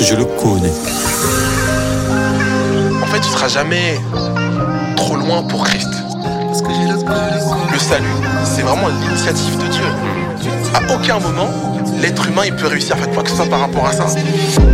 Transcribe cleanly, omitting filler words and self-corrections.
que je le connais. En fait, tu seras jamais trop loin pour Christ. Le salut, c'est vraiment l'initiative de Dieu. À aucun moment, l'être humain il peut réussir à faire quoi que ce soit par rapport à ça.